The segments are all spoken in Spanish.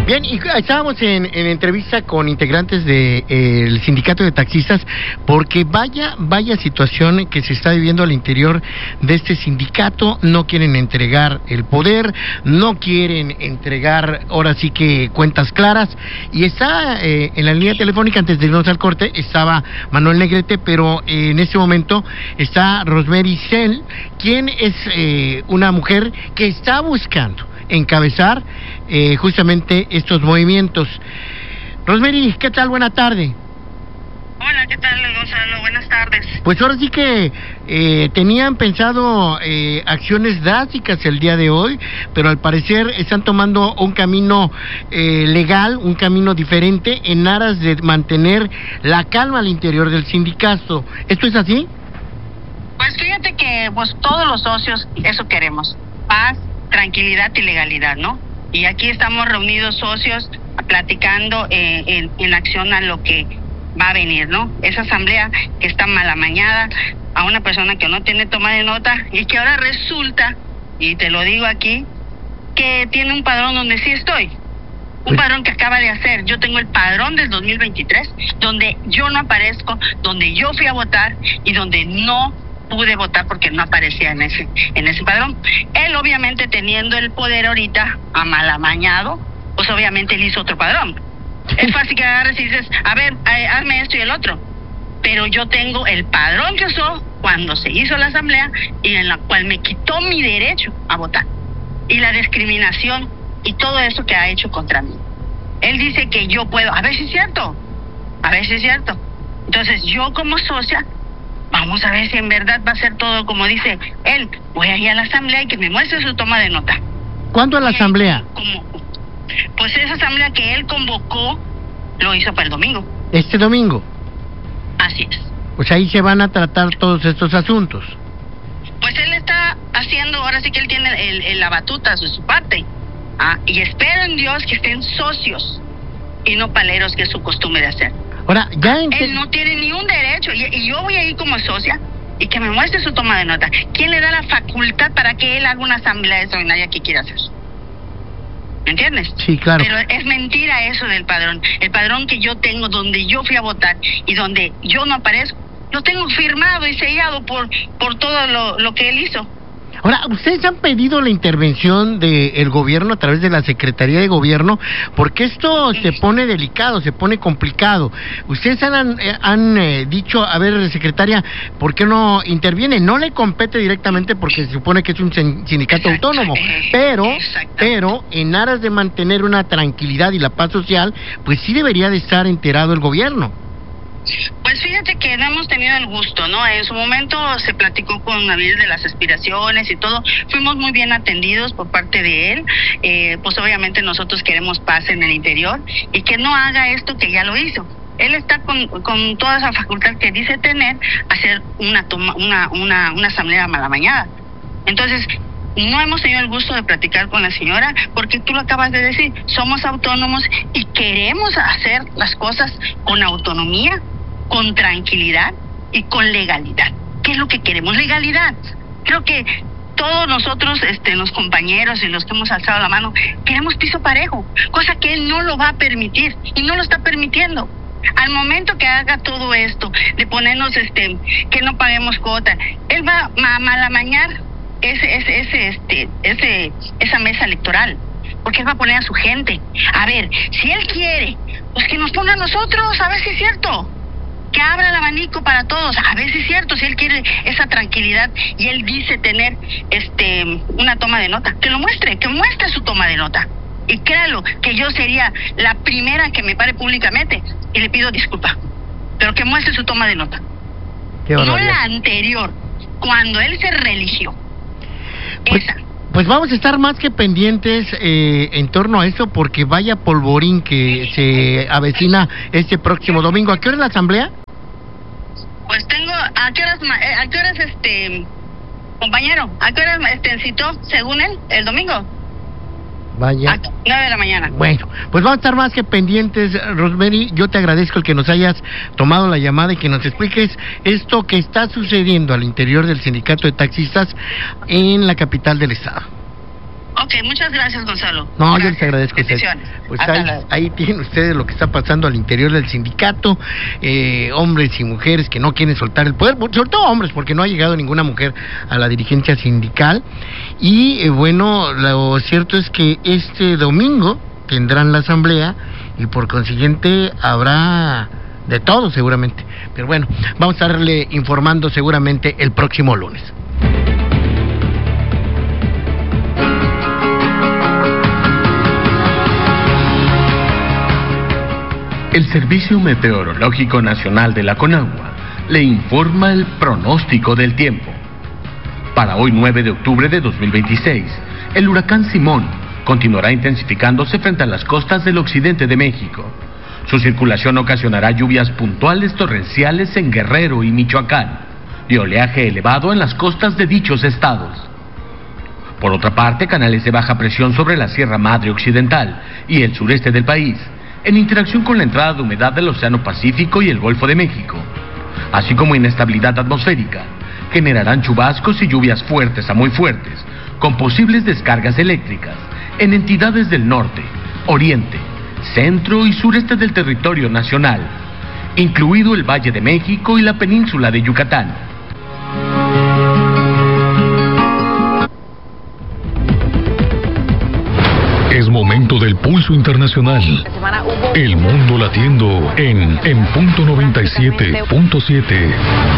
Bien, y estábamos en entrevista con integrantes del sindicato de taxistas, porque vaya situación que se está viviendo al interior de este sindicato. No quieren entregar el poder, no quieren entregar ahora sí que cuentas claras, y está en la línea telefónica, antes de irnos al corte, estaba Manuel Negrete, pero en este momento está Rosemary Sell, quien es una mujer que está buscando encabezar justamente estos movimientos. Rosemary, ¿qué tal? Buena tarde. Hola, ¿qué tal, Gonzalo? Buenas tardes. Pues ahora sí que tenían pensado acciones drásticas el día de hoy, pero al parecer están tomando un camino legal, un camino diferente, en aras de mantener la calma al interior del sindicato. ¿Esto es así? Pues fíjate que pues todos los socios eso queremos: paz, tranquilidad y legalidad, ¿no? Y aquí estamos reunidos socios platicando en acción a lo que va a venir, ¿no? Esa asamblea que está mal amañada, a una persona que no tiene toma de nota y que ahora resulta, y te lo digo aquí, que tiene un padrón donde sí estoy. Un padrón que acaba de hacer. Yo tengo el padrón del 2023, donde yo no aparezco, donde yo fui a votar y donde no pude votar porque no aparecía en ese padrón. Él, obviamente, teniendo el poder ahorita, a mal amañado, pues obviamente él hizo otro padrón. Es fácil que agarres y dices, a ver, hazme esto y el otro. Pero yo tengo el padrón que usó cuando se hizo la asamblea y en la cual me quitó mi derecho a votar. Y la discriminación y todo eso que ha hecho contra mí. Él dice que yo puedo, a ver si es cierto, a ver si es cierto. Entonces yo como socia, vamos a ver si en verdad va a ser todo como dice él. Voy a ir a la asamblea y que me muestre su toma de nota. ¿Cuándo a la asamblea? Pues esa asamblea que él convocó, lo hizo para el domingo. ¿Este domingo? Así es. Pues ahí se van a tratar todos estos asuntos. Pues él está haciendo, ahora sí que él tiene la batuta de su parte. Y espero en Dios que estén socios y no paleros, que es su costumbre de hacer. Ahora, él no tiene ni un derecho, y yo voy a ir como socia y que me muestre su toma de nota. ¿Quién le da la facultad para que él haga una asamblea extraordinaria que quiera hacer? ¿Me entiendes? Sí, claro. Pero es mentira eso del padrón. El padrón que yo tengo, donde yo fui a votar y donde yo no aparezco, lo tengo firmado y sellado por todo lo que él hizo. Ahora, ustedes han pedido la intervención del gobierno a través de la Secretaría de Gobierno, porque esto se pone delicado, se pone complicado. Ustedes han dicho, a ver, secretaria, ¿por qué no interviene? No le compete directamente porque se supone que es un sindicato autónomo, pero en aras de mantener una tranquilidad y la paz social, pues sí debería de estar enterado el gobierno. Pues fíjate que no hemos tenido el gusto, ¿no? En su momento se platicó con Nabil de las aspiraciones y todo. Fuimos muy bien atendidos por parte de él. Pues obviamente nosotros queremos paz en el interior y que no haga esto que ya lo hizo. Él está con toda esa facultad que dice tener, hacer una asamblea mal amañada. Entonces, no hemos tenido el gusto de platicar con la señora, porque tú lo acabas de decir, somos autónomos y queremos hacer las cosas con autonomía, con tranquilidad y con legalidad. ¿Qué es lo que queremos? Legalidad. Creo que todos nosotros, los compañeros y los que hemos alzado la mano, queremos piso parejo, cosa que él no lo va a permitir y no lo está permitiendo. Al momento que haga todo esto, de ponernos que no paguemos cuota, él va a mal amañar esa mesa electoral, porque él va a poner a su gente. A ver, si él quiere, pues que nos ponga a nosotros, a ver si es cierto, que abra el abanico para todos, a ver si es cierto, si él quiere esa tranquilidad y él dice tener una toma de nota, que muestre su toma de nota. Y créalo, que yo sería la primera que me pare públicamente y le pido disculpa, pero que muestre su toma de nota. No la anterior, cuando él se religió. Pues vamos a estar más que pendientes en torno a eso, porque vaya polvorín que se avecina este próximo domingo. ¿A qué hora es la asamblea? Pues ¿a qué horas compañero? ¿A qué horas citó, según él, el domingo? Vaya. A 9 de la mañana. Bueno, pues vamos a estar más que pendientes, Rosemary. Yo te agradezco el que nos hayas tomado la llamada y que nos expliques esto que está sucediendo al interior del sindicato de taxistas en la capital del estado. Ok, muchas gracias, Gonzalo. No, gracias. yo les agradezco. Pues ahí tienen ustedes lo que está pasando al interior del sindicato, hombres y mujeres que no quieren soltar el poder, sobre todo hombres, porque no ha llegado ninguna mujer a la dirigencia sindical. Y bueno, lo cierto es que este domingo tendrán la asamblea y por consiguiente habrá de todo seguramente. Pero bueno, vamos a estarle informando seguramente el próximo lunes. El Servicio Meteorológico Nacional de la Conagua le informa el pronóstico del tiempo. Para hoy 9 de octubre de 2026, el huracán Simón continuará intensificándose frente a las costas del occidente de México. Su circulación ocasionará lluvias puntuales torrenciales en Guerrero y Michoacán, y oleaje elevado en las costas de dichos estados. Por otra parte, canales de baja presión sobre la Sierra Madre Occidental y el sureste del país, en interacción con la entrada de humedad del Océano Pacífico y el Golfo de México, así como inestabilidad atmosférica, generarán chubascos y lluvias fuertes a muy fuertes, con posibles descargas eléctricas en entidades del norte, oriente, centro y sureste del territorio nacional, incluido el Valle de México y la península de Yucatán. Es momento del pulso internacional. El mundo latiendo en punto 97.7.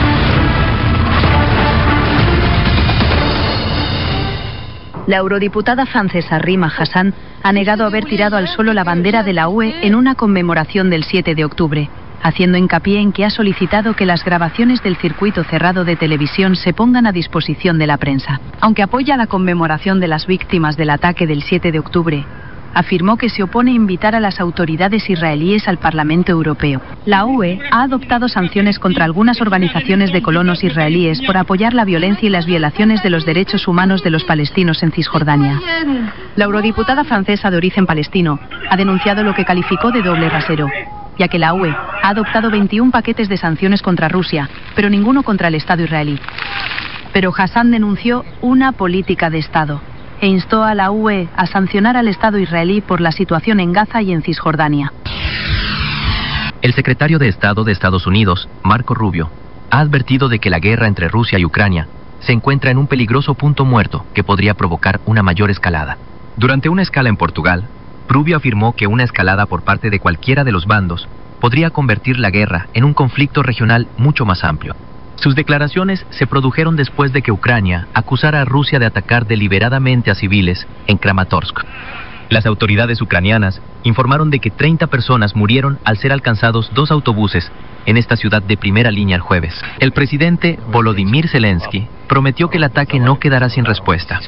La eurodiputada francesa Rima Hassan ha negado haber tirado al suelo la bandera de la UE en una conmemoración del 7 de octubre, haciendo hincapié en que ha solicitado que las grabaciones del circuito cerrado de televisión se pongan a disposición de la prensa. Aunque apoya la conmemoración de las víctimas del ataque del 7 de octubre, afirmó que se opone a invitar a las autoridades israelíes al Parlamento Europeo. La UE ha adoptado sanciones contra algunas organizaciones de colonos israelíes por apoyar la violencia y las violaciones de los derechos humanos de los palestinos en Cisjordania. La eurodiputada francesa de origen palestino ha denunciado lo que calificó de doble rasero, ya que la UE ha adoptado 21 paquetes de sanciones contra Rusia, pero ninguno contra el Estado israelí. Pero Hassan denunció una política de Estado e instó a la UE a sancionar al Estado israelí por la situación en Gaza y en Cisjordania. El secretario de Estado de Estados Unidos, Marco Rubio, ha advertido de que la guerra entre Rusia y Ucrania se encuentra en un peligroso punto muerto que podría provocar una mayor escalada. Durante una escala en Portugal, Rubio afirmó que una escalada por parte de cualquiera de los bandos podría convertir la guerra en un conflicto regional mucho más amplio. Sus declaraciones se produjeron después de que Ucrania acusara a Rusia de atacar deliberadamente a civiles en Kramatorsk. Las autoridades ucranianas informaron de que 30 personas murieron al ser alcanzados 2 autobuses en esta ciudad de primera línea el jueves. El presidente Volodymyr Zelensky prometió que el ataque no quedará sin respuesta.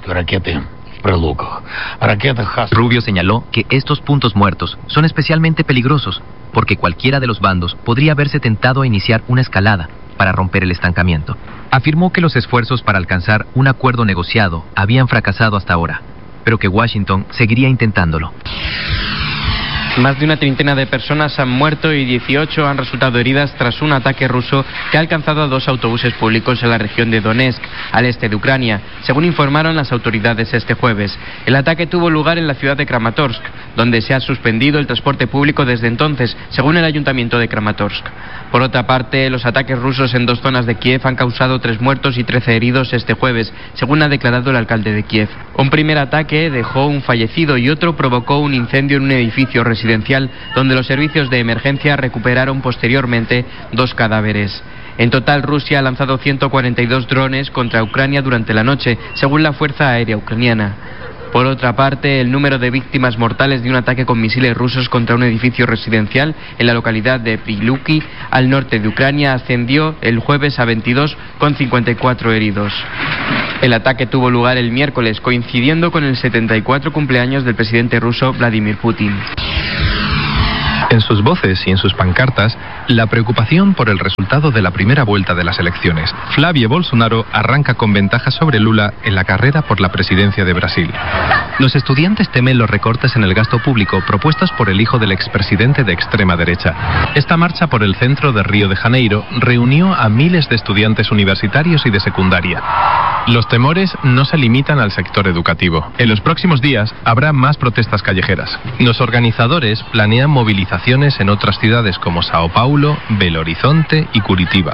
Rubio señaló que estos puntos muertos son especialmente peligrosos porque cualquiera de los bandos podría haberse tentado a iniciar una escalada para romper el estancamiento. Afirmó que los esfuerzos para alcanzar un acuerdo negociado habían fracasado hasta ahora, pero que Washington seguiría intentándolo. Más de una treintena de personas han muerto y 18 han resultado heridas tras un ataque ruso que ha alcanzado a 2 autobuses públicos en la región de Donetsk, al este de Ucrania, según informaron las autoridades este jueves. El ataque tuvo lugar en la ciudad de Kramatorsk, donde se ha suspendido el transporte público desde entonces, según el ayuntamiento de Kramatorsk. Por otra parte, los ataques rusos en 2 zonas de Kiev han causado 3 muertos y 13 heridos este jueves, según ha declarado el alcalde de Kiev. Un primer ataque dejó un fallecido y otro provocó un incendio en un edificio residencial, donde los servicios de emergencia recuperaron posteriormente 2 cadáveres. En total, Rusia ha lanzado 142 drones contra Ucrania durante la noche, según la Fuerza Aérea Ucraniana. Por otra parte, el número de víctimas mortales de un ataque con misiles rusos contra un edificio residencial en la localidad de Priluki, al norte de Ucrania, ascendió el jueves a 22, con 54 heridos. El ataque tuvo lugar el miércoles, coincidiendo con el 74 cumpleaños del presidente ruso Vladimir Putin. En sus voces y en sus pancartas, La preocupación por el resultado de la primera vuelta de las elecciones. Flavio Bolsonaro arranca con ventaja sobre Lula en la carrera por la presidencia de Brasil. Los estudiantes temen los recortes en el gasto público propuestos por el hijo del expresidente de extrema derecha. Esta marcha por el centro de Río de Janeiro reunió a miles de estudiantes universitarios y de secundaria. Los temores no se limitan al sector educativo. En los próximos días habrá más protestas callejeras. Los organizadores planean movilizaciones en otras ciudades como Sao Paulo, Belo Horizonte y Curitiba.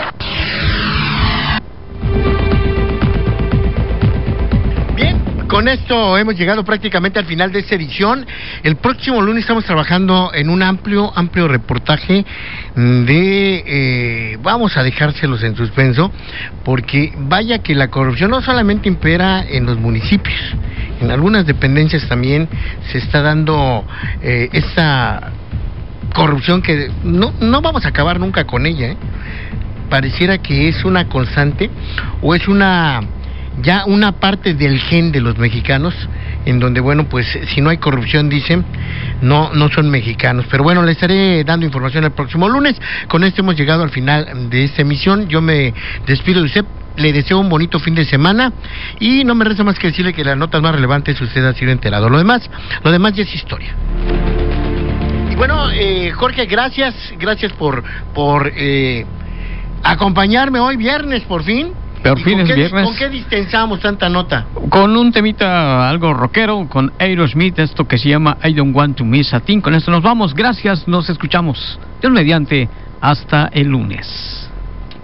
Con esto hemos llegado prácticamente al final de esta edición. El próximo lunes estamos trabajando en un amplio reportaje de... vamos a dejárselos en suspenso, porque vaya que la corrupción no solamente impera en los municipios, en algunas dependencias también se está dando esta corrupción que no vamos a acabar nunca con ella, ¿eh? Pareciera que es una constante o es una parte del gen de los mexicanos, en donde, bueno, pues si no hay corrupción, dicen, no son mexicanos. Pero bueno, les estaré dando información el próximo lunes. Con esto hemos llegado al final de esta emisión. Yo me despido de usted, le deseo un bonito fin de semana y no me resta más que decirle que las notas más relevantes usted ha sido enterado. Lo demás ya es historia. Y bueno, Jorge, gracias por acompañarme hoy viernes, por fin. Por fin es viernes. ¿Con qué distensamos tanta nota? Con un temita algo rockero, con Aerosmith, esto que se llama I Don't Want to Miss a Thing. Con esto nos vamos, gracias, nos escuchamos. Dios mediante, hasta el lunes.